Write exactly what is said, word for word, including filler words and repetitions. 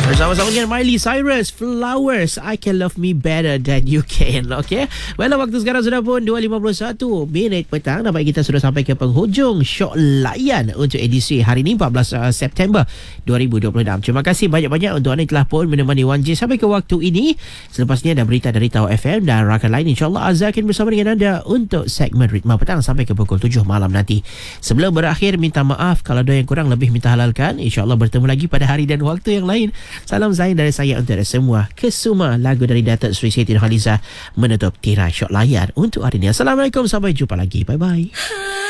Bersama-sama dengan Miley Cyrus, Flowers, I Can Love Me Better Than You Can. Okay, well, waktu sekarang sudah pun dua lima puluh satu minit petang. Nampaknya kita sudah sampai ke penghujung Syok Layan untuk edisi hari ini empat belas September dua ribu dua puluh enam. Terima kasih banyak-banyak untuk anda yang telah pun menemani Wan J sampai ke waktu ini. Selepasnya ada berita dari Tau F M dan rakan lain. InsyaAllah Azhar akan bersama dengan anda untuk segmen Ritma Petang sampai ke pukul tujuh malam nanti. Sebelum berakhir, minta maaf kalau ada yang kurang lebih minta halalkan. InsyaAllah bertemu lagi pada hari dan waktu yang lain. Salam Zain dari saya untuk anda semua. Kesuma lagu dari Datuk Seri Siti Nurhaliza menutup tirai Syok Layan untuk hari ini. Assalamualaikum, sampai jumpa lagi. Bye-bye.